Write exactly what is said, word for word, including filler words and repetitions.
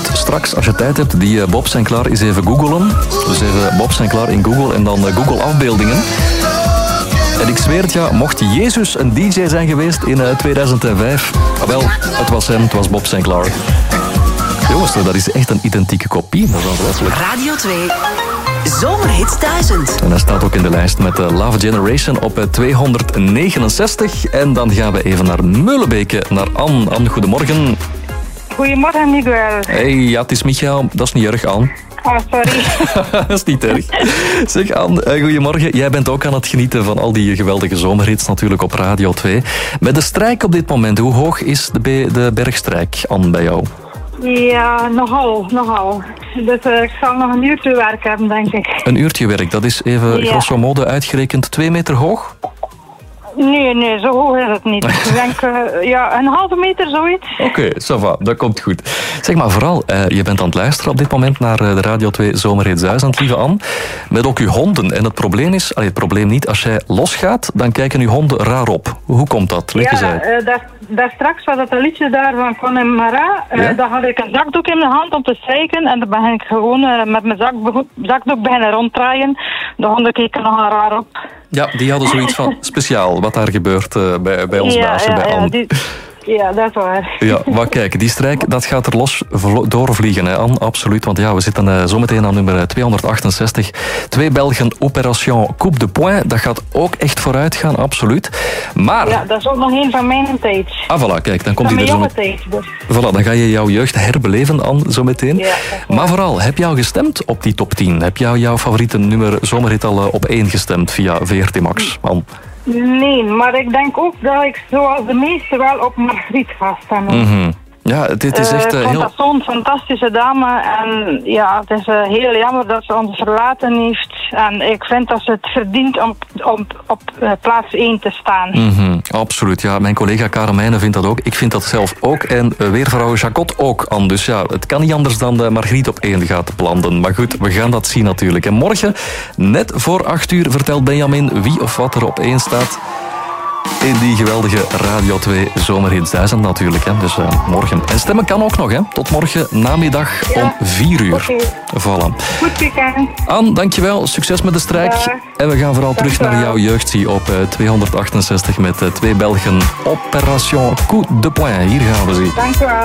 moet straks, als je tijd hebt, die uh, Bob Sinclair eens even googlen. Dus even Bob Sinclair in Google en dan uh, Google afbeeldingen. En ik zweer het, ja, mocht Jezus een D J zijn geweest in uh, tweeduizend vijf... Wel, het was hem, het was Bob Sinclair. Jongens, dat is echt een identieke kopie. Dat is ongelooflijk. Radio twee, Zomerhits duizend. En hij staat ook in de lijst met uh, Love Generation op uh, tweehonderdnegenenzestig. En dan gaan we even naar Meulebeke, naar Anne. Anne, goedemorgen. Goedemorgen, Miguel. Hey, ja, het is Michael. Dat is niet erg, Anne. Oh, sorry. Dat is niet erg. Zeg, Anne, uh, goedemorgen. Jij bent ook aan het genieten van al die geweldige zomerhits natuurlijk op Radio twee. Met de strijk op dit moment, hoe hoog is de, be- de bergstrijk, Anne, bij jou? Ja, nogal, nogal. Dus uh, ik zal nog een uurtje werk hebben, denk ik. Een uurtje werk, dat is even Ja. grosso modo uitgerekend twee meter hoog? Nee, nee, zo hoog is het niet. Ik denk, uh, ja, een halve meter, zoiets. Oké, okay, ça va, dat komt goed. Zeg maar vooral, uh, je bent aan het luisteren op dit moment naar uh, de Radio twee Zomerhits duizend, lieve Anne. Met ook uw honden. En het probleem is, allee, het probleem niet, als jij losgaat, dan kijken uw honden raar op. Hoe komt dat? Leg eens uit. Ja, uh, daar, daar straks was dat een liedje daar van Connie Mara. Uh, Ja? Daar had ik een zakdoek in mijn hand om te strijken. En dan ben ik gewoon uh, met mijn zak, zakdoek beginnen ronddraaien. De honden keken nogal raar op. Ja, die hadden zoiets van speciaal, wat daar gebeurt uh, bij, bij ons ja, baasje, ja, bij Anne. ja, die, ja, dat is waar. Ja, maar kijk, die strijk, dat gaat er los vlo- doorvliegen, hè, Anne, absoluut. Want ja, we zitten uh, zometeen aan nummer tweehonderdachtenzestig. Twee Belgen, Opération Coupe de Poing. Dat gaat ook echt vooruit gaan, absoluut. Maar... Ja, dat is ook nog een van mijn tijd. Ah, voilà, kijk, dan komt Van hij mijn er zo jonge met... tijd, dus. Voilà, dan ga je jouw jeugd herbeleven, Anne, zo meteen. Ja, maar vooral, heb jij al gestemd op die top tien? Heb jij jouw favoriete nummer zomerhit al uh, op één gestemd via V R T Max, Anne? Nee, maar ik denk ook dat ik zoals de meesten wel op Margriet ga stemmen. Mm-hmm. Ja, dit is echt uh, uh, ik vond heel... dat zo'n fantastische dame. En ja, het is uh, heel jammer dat ze ons verlaten heeft. En ik vind dat ze het verdient om, om op uh, plaats één te staan. Mm-hmm. Absoluut, ja. Mijn collega Carmijne vindt dat ook. Ik vind dat zelf ook. En uh, weervrouw Jacot ook, Anne. Dus ja, het kan niet anders dan uh, Margriet op één gaat landen. Maar goed, we gaan dat zien natuurlijk. En morgen, net voor acht uur, vertelt Benjamin wie of wat er op één staat. In die geweldige Radio twee Zomerhits duizend natuurlijk. Hè. Dus uh, morgen. En stemmen kan ook nog, hè. Tot morgen namiddag Ja. om vier uur. Oké. Voilà. Goed weekend. Anne, dankjewel. Succes met de strijk. Dag. En we gaan vooral Dank terug u naar wel. jouw jeugdzie op uh, tweehonderdachtenzestig met uh, twee Belgen. Opération Coup de Poing. Hier gaan we zien. Dank u wel.